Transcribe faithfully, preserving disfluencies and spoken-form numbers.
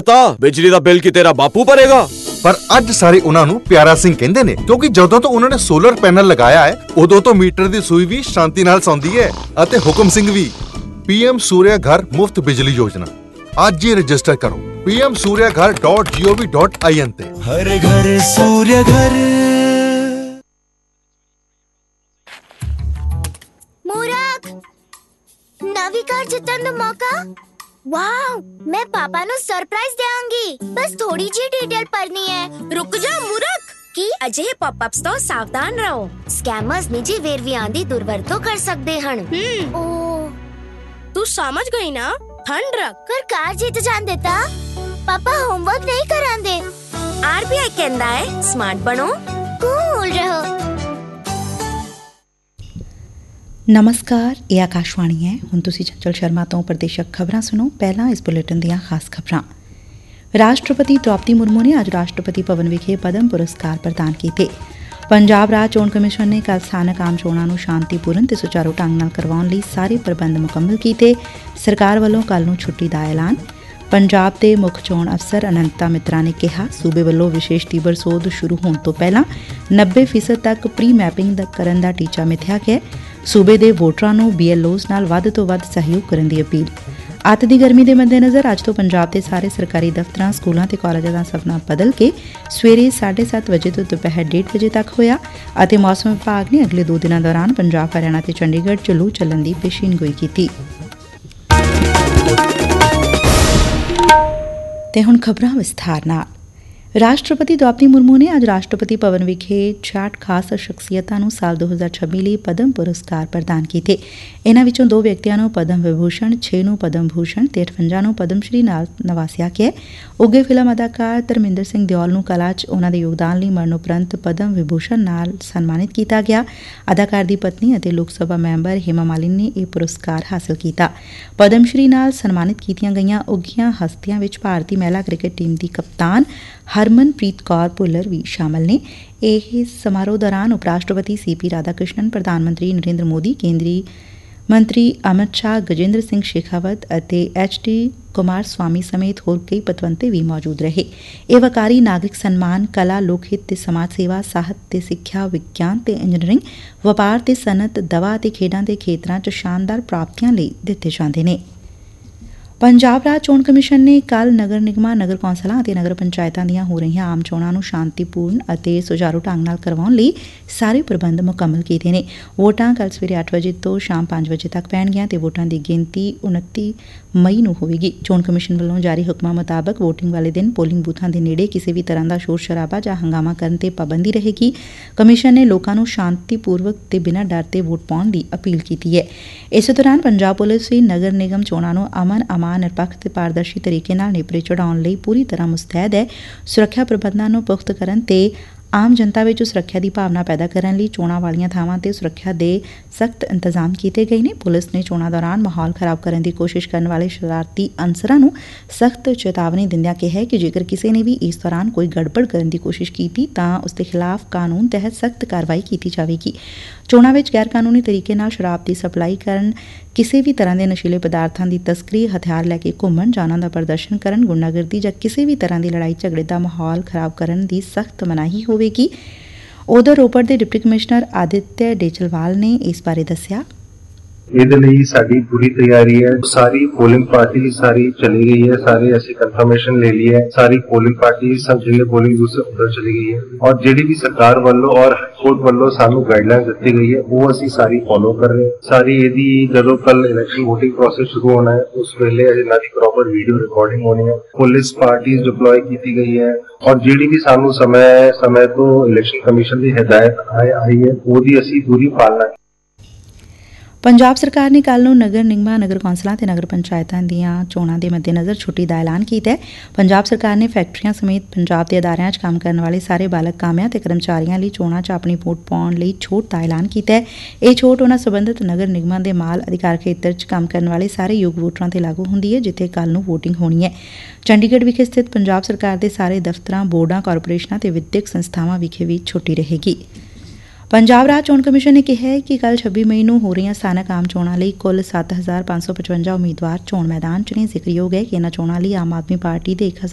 ਕਰਤਾ, ਬਿਜਲੀ ਦਾ ਬਿੱਲ ਕੀ ਤੇਰਾ ਬਾਪੂ ਭਰੇਗਾ। ਪਰ ਅੱਜ ਸਾਰੇ ਉਹਨਾਂ ਨੂੰ ਪਿਆਰਾ ਸਿੰਘ ਕਹਿੰਦੇ ਨੇ, ਕਿਉਂਕਿ ਜਦੋਂ ਤੋਂ ਉਹਨਾਂ ਨੇ ਸੋਲਰ ਪੈਨਲ ਲਗਾਇਆ ਹੈ ਉਦੋਂ ਤੋਂ ਮੀਟਰ ਦੀ ਸੂਈ ਵੀ ਸ਼ਾਂਤੀ ਨਾਲ ਸੌਂਦੀ ਹੈ ਅਤੇ ਹੁਕਮ ਸਿੰਘ ਵੀ। ਪੀਐਮ ਸੂਰਿਆ ਘਰ ਮੁਫਤ ਬਿਜਲੀ ਯੋਜਨਾ ਅੱਜ ਹੀ ਰਜਿਸਟਰ ਕਰੋ ਪੀ ਐਮ ਸੂਰਿਆ ਘਰ ਡਾਟ ਜੀ ਓ ਵੀ ਡਾਟ ਆਈ ਐਨ ਤੇ। ਹਰ ਘਰ ਸੂਰਿਆ ਘਰ। ਮੂਰਖ, ਨਵੀਂ ਕਾਰ ਜਿੱਤਣ ਦਾ ਮੌਕਾ। ਵਾਓ, ਮੈਂ ਪਾਪਾ ਨੂੰ ਸਰਪ੍ਰਾਈਜ਼ ਦੇਵਾਂਗੀ। ਬਸ ਥੋੜੀ ਜਿਹੀ ਡਿਟੇਲ ਭਰਨੀ ਹੈ। ਰੁਕ ਜਾ ਮੂਰਖ, ਕੀ ਅਜਿਹੇ ਪੌਪਅਪਸ ਤੋਂ ਸਾਵਧਾਨ ਰਹੋ। ਸਕੈਮਰਸ ਨਿੱਜੀ ਵੇਰਵਿਆਂ ਦੀ ਦੁਰਵਰਤੋਂ ਕਰ ਸਕਦੇ ਹਨ। ਹੂੰ, ਓ ਤੂੰ ਸਮਝ ਗਈ ਨਾ। ਠੰਡ ਰੱਖ। ਕਰ ਕਾਰ ਜਿੱਤ ਜਾਂਦੇ ਤਾਂ ਪਾਪਾ ਹੋਮਵਰਕ ਨਹੀਂ ਕਰਾਂਦੇ। ਆਰ ਬੀ ਆਈ ਕਹਿੰਦਾ ਹੈ ਸਮਾਰਟ ਬਣੋ, ਕੂਲ ਰਹੋ। ਨਮਸਕਾਰ, ਇਹ ਆਕਾਸ਼ਵਾਣੀ ਹੈ। ਹੁਣ ਤੁਸੀਂ ਚੰਚਲ ਸ਼ਰਮਾ ਤੋਂ ਪ੍ਰਦੇਸ਼ਕ ਖਬਰਾਂ ਸੁਣੋ। ਪਹਿਲਾਂ ਇਸ ਬੁਲੇਟਿਨ ਦੀਆਂ ਖਾਸ ਖਬਰਾਂ। ਰਾਸ਼ਟਰਪਤੀ ਦ੍ਰੌਪਦੀ ਮੁਰਮੂ ਨੇ ਅੱਜ ਰਾਸ਼ਟਰਪਤੀ ਭਵਨ ਵਿਖੇ ਪਦਮ ਪੁਰਸਕਾਰ ਪ੍ਰਦਾਨ ਕੀਤੇ। ਪੰਜਾਬ ਰਾਜ ਚੋਣ ਕਮਿਸ਼ਨ ਨੇ ਕੱਲ੍ਹ ਸਥਾਨਕ ਆਮ ਚੋਣਾਂ ਨੂੰ ਸ਼ਾਂਤੀਪੂਰਨ ਤੇ ਸੁਚਾਰੂ ਢੰਗ ਨਾਲ ਕਰਵਾਉਣ ਲਈ ਸਾਰੇ ਪ੍ਰਬੰਧ ਮੁਕੰਮਲ ਕੀਤੇ। ਸਰਕਾਰ ਵੱਲੋਂ ਕੱਲ੍ਹ ਨੂੰ ਛੁੱਟੀ ਦਾ ਐਲਾਨ। ਪੰਜਾਬ ਦੇ ਮੁੱਖ ਚੋਣ ਅਫਸਰ ਅਨੰਤਾ ਮਿਤਰਾ ਨੇ ਕਿਹਾ, ਸੂਬੇ ਵੱਲੋਂ ਵਿਸ਼ੇਸ਼ ਤੀਬਰ ਸੋਧ ਸ਼ੁਰੂ ਹੋਣ ਤੋਂ ਪਹਿਲਾਂ ਨੱਬੇ ਫੀਸਦ ਤੱਕ ਪ੍ਰੀ ਮੈਪਿੰਗ ਕਰਨ ਦਾ ਟੀਚਾ ਮਿਥਿਆ ਗਿਆ। ਸੂਬੇ ਦੇ ਵੋਟਰਾਂ ਨੂੰ ਬੀ ਐਲ ਓਜ਼ ਨਾਲ ਵੱਧ ਤੋਂ ਵੱਧ ਸਹਿਯੋਗ ਕਰਨ ਦੀ ਅਪੀਲ। ਅੱਤ ਦੀ ਗਰਮੀ ਦੇ ਮੱਦੇਨਜ਼ਰ ਅੱਜ ਤੋਂ ਪੰਜਾਬ ਦੇ ਸਾਰੇ ਸਰਕਾਰੀ ਦਫ਼ਤਰਾਂ, ਸਕੂਲਾਂ ਤੇ ਕਾਲਜਾਂ ਦਾ ਸਮਾਂ ਬਦਲ ਕੇ ਸਵੇਰੇ ਸਾਢੇ ਸੱਤ ਵਜੇ ਤੋਂ ਦੁਪਹਿਰ ਡੇਢ ਵਜੇ ਤੱਕ ਹੋਇਆ ਅਤੇ ਮੌਸਮ ਵਿਭਾਗ ਨੇ ਅਗਲੇ ਦੋ ਦਿਨਾਂ ਦੌਰਾਨ ਪੰਜਾਬ, ਹਰਿਆਣਾ ਤੇ ਚੰਡੀਗੜ੍ਹ 'ਚ ਲੂ ਚੱਲਣ ਦੀ ਪੇਸ਼ੀਨਗੋਈ ਕੀਤੀ। ਤੇ ਹੁਣ ਖਬਰਾਂ ਵਿਸਥਾਰ ਨਾਲ। ਰਾਸ਼ਟਰਪਤੀ ਦ੍ਰੌਪਦੀ ਮੁਰਮੂ ਨੇ ਅੱਜ ਰਾਸ਼ਟਰਪਤੀ ਭਵਨ ਵਿਖੇ ਛਿਆਹਠ ਖਾਸ ਸ਼ਖਸੀਅਤਾਂ ਨੂੰ ਸਾਲ ਦੋ ਹਜ਼ਾਰ ਛੱਬੀ ਲਈ ਪਦਮ ਪੁਰਸਕਾਰ ਪ੍ਰਦਾਨ ਕੀਤੇ। ਇਨ੍ਹਾਂ ਵਿੱਚੋਂ ਦੋ ਵਿਅਕਤੀਆਂ ਨੂੰ ਪਦਮ ਵਿਭੂਸ਼ਣ, ਛੇ ਨੂੰ ਪਦਮ ਭੂਸ਼ਣ ਤੇ ਅਠਵੰਜਾ ਨੂੰ ਪਦਮ ਸ਼੍ਰੀ ਨਾਲ ਨਵਾਸਿਆ ਗਿਆ। ਉੱਘੇ ਫਿਲਮ ਅਦਾਕਾਰ ਧਰਮਿੰਦਰ ਸਿੰਘ ਦਿਓਲ ਨੂੰ ਕਲਾ 'ਚ ਉਨ੍ਹਾਂ ਦੇ ਯੋਗਦਾਨ ਲਈ ਮਰਨ ਉਪਰੰਤ ਪਦਮ ਵਿਭੂਸ਼ਣ ਨਾਲ ਸਨਮਾਨਿਤ ਕੀਤਾ ਗਿਆ। ਅਦਾਕਾਰ ਦੀ ਪਤਨੀ ਅਤੇ ਲੋਕ ਸਭਾ ਮੈਂਬਰ ਹੇਮਾ ਮਾਲਿਨੀ ਨੇ ਇਹ ਪੁਰਸਕਾਰ ਹਾਸਲ ਕੀਤਾ। ਪਦਮ ਸ਼੍ਰੀ ਨਾਲ ਸਨਮਾਨਿਤ ਕੀਤੀਆਂ ਗਈਆਂ ਉੱਘੀਆਂ ਹਸਤੀਆਂ ਵਿੱਚ ਭਾਰਤੀ ਮਹਿਲਾ ਕ੍ਰਿਕਟ ਟੀਮ ਦੀ ਕਪਤਾਨ ਹਰਮਨਪ੍ਰੀਤ ਕੌਰ ਭੁੱਲਰ ਵੀ ਸ਼ਾਮਲ ਨੇ। ਇਹ ਸਮਾਰੋਹ ਦੌਰਾਨ ਉਪ ਰਾਸ਼ਟਰਪਤੀ ਸੀ ਪੀ ਰਾਧਾ ਕ੍ਰਿਸ਼ਨਨ, ਪ੍ਰਧਾਨ ਮੰਤਰੀ ਨਰਿੰਦਰ ਮੋਦੀ, ਕੇਂਦਰੀ ਮੰਤਰੀ ਅਮਿਤ ਸ਼ਾਹ, ਗਜੇਂਦਰ ਸਿੰਘ ਸ਼ੇਖਾਵਤ ਅਤੇ ਐਚ ਡੀ ਕੁਮਾਰ ਸਵਾਮੀ ਸਮੇਤ ਹੋਰ ਕਈ ਪਤਵੰਤੇ ਵੀ ਮੌਜੂਦ ਰਹੇ। ਇਹ ਵਕਾਰੀ, ਨਾਗਰਿਕ ਸਨਮਾਨ, ਕਲਾ, ਲੋਕ ਹਿੱਤ ਤੇ ਸਮਾਜ ਸੇਵਾ, ਸਾਹਿਤ ਤੇ ਸਿੱਖਿਆ, ਵਿਗਿਆਨ ਤੇ ਇੰਜੀਨੀਅਰਿੰਗ, ਵਪਾਰ ਤੇ ਸਨਅਤ, ਦਵਾ ਅਤੇ ਖੇਡਾਂ ਦੇ ਖੇਤਰਾਂ 'ਚ ਸ਼ਾਨਦਾਰ ਪ੍ਰਾਪਤੀਆਂ ਲਈ ਦਿੱਤੇ ਜਾਂਦੇ ਨੇ। ਪੰਜਾਬ ਰਾਜ ਚੋਣ ਕਮਿਸ਼ਨ ਨੇ ਕੱਲ੍ਹ ਨਗਰ ਨਿਗਮਾਂ, ਨਗਰ ਕੌਂਸਲਾਂ ਅਤੇ ਨਗਰ ਪੰਚਾਇਤਾਂ ਦੀਆਂ ਹੋ ਰਹੀਆਂ ਆਮ ਚੋਣਾਂ ਨੂੰ ਸ਼ਾਂਤੀਪੂਰਨ ਅਤੇ ਸੁਚਾਰੂ ਢੰਗ ਨਾਲ ਕਰਵਾਉਣ ਲਈ ਸਾਰੇ ਪ੍ਰਬੰਧ ਮੁਕੰਮਲ ਕੀਤੇ ਨੇ। ਵੋਟਾਂ ਕੱਲ੍ਹ ਸਵੇਰੇ ਅੱਠ ਵਜੇ ਤੋਂ ਸ਼ਾਮ ਪੰਜ ਵਜੇ ਤੱਕ ਪੈਣਗੀਆਂ ਤੇ ਵੋਟਾਂ ਦੀ ਗਿਣਤੀ ਉਨੱਤੀ ਮਈ ਨੂੰ ਹੋਵੇਗੀ। ਚੋਣ ਕਮਿਸ਼ਨ ਵੱਲੋਂ ਜਾਰੀ ਹੁਕਮਾਂ ਮੁਤਾਬਕ ਵੋਟਿੰਗ ਵਾਲੇ ਦਿਨ ਪੋਲਿੰਗ ਬੂਥਾਂ ਦੇ ਨੇੜੇ ਕਿਸੇ ਵੀ ਤਰ੍ਹਾਂ ਦਾ ਸ਼ੋਰ ਸ਼ਰਾਬਾ ਜਾਂ ਹੰਗਾਮਾ ਕਰਨ ਤੇ ਪਾਬੰਦੀ ਰਹੇਗੀ। ਕਮਿਸ਼ਨ ਨੇ ਲੋਕਾਂ ਨੂੰ ਸ਼ਾਂਤੀਪੂਰਵਕ ਤੇ ਬਿਨਾਂ ਡਰ ਤੇ ਵੋਟ ਪਾਉਣ ਦੀ ਅਪੀਲ ਕੀਤੀ ਹੈ। ਇਸੇ ਦੌਰਾਨ ਪੰਜਾਬ ਪੁਲਿਸ ਵੀ ਨਗਰ ਨਿਗਮ ਚੋਣਾਂ ਨੂੰ ਅਮਨ, ਅਮਾਨ, ਨਿਰਪੱਖ ਤੇ ਪਾਰਦਰਸ਼ੀ ਤਰੀਕੇ ਨਾਲ ਨੇਪਰੇ ਚੜਾਉਣ ਲਈ ਪੂਰੀ ਤਰ੍ਹਾਂ ਮੁਸਤੈਦ ਹੈ। ਸੁਰੱਖਿਆ ਪ੍ਰਬੰਧਾਂ ਨੂੰ ਪੁਖਤ ਕਰਨ ਤੇ ਆਮ ਜਨਤਾ ਵਿੱਚ ਸੁਰੱਖਿਆ ਦੀ ਭਾਵਨਾ ਪੈਦਾ ਕਰਨ ਲਈ ਚੋਣਾਂ ਵਾਲੀਆਂ ਥਾਵਾਂ ਤੇ ਸੁਰੱਖਿਆ ਦੇ ਸਖਤ ਇੰਤਜ਼ਾਮ ਕੀਤੇ ਗਏ ਨੇ। ਪੁਲਿਸ ਨੇ ਚੋਣਾਂ ਦੌਰਾਨ ਮਾਹੌਲ ਖਰਾਬ ਕਰਨ ਦੀ ਕੋਸ਼ਿਸ਼ ਕਰਨ ਵਾਲੇ ਸ਼ਰਾਰਤੀ ਅਨਸਰਾਂ ਨੂੰ ਸਖਤ ਚੇਤਾਵਨੀ ਦਿੰਦਿਆਂ ਕਿਹਾ ਕਿ ਜੇਕਰ ਕਿਸੇ ਨੇ ਵੀ ਇਸ ਦੌਰਾਨ ਕੋਈ ਗੜਬੜ ਕਰਨ ਦੀ ਕੋਸ਼ਿਸ਼ ਕੀਤੀ ਤਾਂ ਉਸ ਦੇ ਖਿਲਾਫ ਕਾਨੂੰਨ ਤਹਿਤ ਸਖਤ ਕਾਰਵਾਈ ਕੀਤੀ ਜਾਵੇਗੀ। ਚੋਣਾਂ ਵਿੱਚ ਗੈਰ ਕਾਨੂੰਨੀ ਤਰੀਕੇ ਨਾਲ ਸ਼ਰਾਬ ਦੀ ਸਪਲਾਈ ਕਰਨ, ਕਿਸੇ ਵੀ ਤਰ੍ਹਾਂ ਦੇ ਨਸ਼ੀਲੇ ਪਦਾਰਥਾਂ ਦੀ ਤਸਕਰੀ, ਹਥਿਆਰ ਲੈ ਕੇ ਘੁੰਮਣ ਜਾਂ ਉਹਨਾਂ ਦਾ ਪ੍ਰਦਰਸ਼ਨ ਕਰਨ, ਗੁੰਡਾਗਰਦੀ ਜਾਂ ਕਿਸੇ ਵੀ ਤਰ੍ਹਾਂ ਦੀ ਲੜਾਈ ਝਗੜੇ ਦਾ ਮਾਹੌਲ ਖਰਾਬ ਕਰਨ ਦੀ ਸਖਤ ਮਨਾਹੀ ਹੋਵੇਗੀ। ਉਧਰ ਰੋਪੜ ਦੇ ਡਿਪਟੀ ਕਮਿਸ਼ਨਰ ਆਦਿਤਿਆ ਡੇਜਲਵਾਲ ਨੇ ਇਸ ਬਾਰੇ ਦੱਸਿਆ। ਇਹਦੇ ਲਈ ਸਾਡੀ ਪੂਰੀ ਤਿਆਰੀ ਹੈ। ਸਾਰੀ ਪੋਲਿੰਗ ਪਾਰਟੀ ਸਾਰੀ ਚਲੀ ਗਈ ਹੈ। ਸਾਰੇ ਅਸੀਂ ਕਨਫਰਮੇਸ਼ਨ ਲੈ ਲਈ ਹੈ। ਸਾਰੀ ਪੋਲਿੰਗ ਪਾਰਟੀ ਸਭ ਜਿਹੜੇ ਪੋਲਿੰਗ ਬੂਥ ਉੱਧਰ ਚਲੀ ਗਈ ਹੈ ਔਰ ਜਿਹੜੀ ਵੀ ਸਰਕਾਰ ਵੱਲੋਂ ਔਰ ਕੋਰਟ ਵੱਲੋਂ ਸਾਨੂੰ ਗਾਈਡਲਾਈਨ ਦਿੱਤੀ ਗਈ ਹੈ ਉਹ ਅਸੀਂ ਸਾਰੀ ਫੋਲੋ ਕਰ ਰਹੇ ਹਾਂ। ਸਾਰੀ ਇਹਦੀ ਜਦੋਂ ਕੱਲ ਇਲੈਕਸ਼ਨ ਵੋਟਿੰਗ ਪ੍ਰੋਸੈਸ ਸ਼ੁਰੂ ਹੋਣਾ ਹੈ ਉਸ ਵੇਲੇ ਇਹਨਾਂ ਦੀ ਪ੍ਰੋਪਰ ਵੀਡੀਓ ਰਿਕਾਰਡਿੰਗ ਹੋਣੀ ਹੈ। ਪੁਲਿਸ ਪਾਰਟੀ ਡਿਪਲੋਏ ਕੀਤੀ ਗਈ ਹੈ ਔਰ ਜਿਹੜੀ ਵੀ ਸਾਨੂੰ ਸਮੇਂ ਸਮੇਂ ਤੋਂ ਇਲੈਕਸ਼ਨ ਕਮਿਸ਼ਨ ਦੀ ਹਦਾਇਤ ਆਈ ਹੈ ਉਹਦੀ ਅਸੀਂ ਪੂਰੀ ਪਾਲਣਾ। ਪੰਜਾਬ ਸਰਕਾਰ ਨੇ ਕੱਲ੍ਹ ਨੂੰ ਨਗਰ ਨਿਗਮਾਂ, ਨਗਰ ਕੌਂਸਲਾਂ ਤੇ ਨਗਰ ਪੰਚਾਇਤਾਂ ਦੀਆਂ ਚੋਣਾਂ ਦੇ ਮੱਦੇਨਜ਼ਰ ਛੁੱਟੀ ਦਾ ਐਲਾਨ ਕੀਤਾ ਹੈ। ਪੰਜਾਬ ਸਰਕਾਰ ਨੇ ਫੈਕਟਰੀਆਂ ਸਮੇਤ ਪੰਜਾਬ ਦੇ ਅਦਾਰਿਆਂ 'ਚ ਕੰਮ ਕਰਨ ਵਾਲੇ ਸਾਰੇ ਬਾਲਗ ਕਾਮਿਆਂ ਤੇ ਕਰਮਚਾਰੀਆਂ ਲਈ ਚੋਣਾਂ 'ਚ ਆਪਣੀ ਵੋਟ ਪਾਉਣ ਲਈ ਛੋਟ ਦਾ ਐਲਾਨ ਕੀਤਾ ਹੈ। ਇਹ ਛੋਟ ਉਹਨਾਂ ਸਬੰਧਤ ਨਗਰ ਨਿਗਮਾਂ ਦੇ ਮਾਲ ਅਧਿਕਾਰ ਖੇਤਰ 'ਚ ਕੰਮ ਕਰਨ ਵਾਲੇ ਸਾਰੇ ਯੋਗ ਵੋਟਰਾਂ ਤੇ ਲਾਗੂ ਹੁੰਦੀ ਹੈ ਜਿੱਥੇ ਕੱਲ੍ਹ ਨੂੰ ਵੋਟਿੰਗ ਹੋਣੀ ਹੈ। ਚੰਡੀਗੜ੍ਹ ਵਿਖੇ ਸਥਿਤ ਪੰਜਾਬ ਸਰਕਾਰ ਦੇ ਸਾਰੇ ਦਫ਼ਤਰਾਂ, ਬੋਰਡਾਂ, ਕਾਰਪੋਰੇਸ਼ਨਾਂ ਤੇ ਵਿਦਿਅਕ ਸੰਸਥਾਵਾਂ ਵਿਖੇ ਵੀ ਛੁੱਟੀ ਰਹੇਗੀ। ਪੰਜਾਬ ਰਾਜ ਚੋਣ ਕਮਿਸ਼ਨ ਨੇ ਕਿਹਾ ਹੈ ਕਿ ਕੱਲ੍ਹ ਛੱਬੀ ਮਈ ਨੂੰ ਹੋ ਰਹੀਆਂ ਸਥਾਨਕ ਆਮ ਚੋਣਾਂ ਲਈ ਕੁੱਲ ਸੱਤ ਹਜ਼ਾਰ ਪੰਜ ਸੌ ਪਚਵੰਜਾ ਉਮੀਦਵਾਰ ਚੋਣ ਮੈਦਾਨ 'ਚ ਨੇ। ਜ਼ਿਕਰਯੋਗ ਹੈ ਕਿ ਇਨ੍ਹਾਂ ਚੋਣਾਂ ਲਈ ਆਮ ਆਦਮੀ ਪਾਰਟੀ ਦੇ ਇੱਕ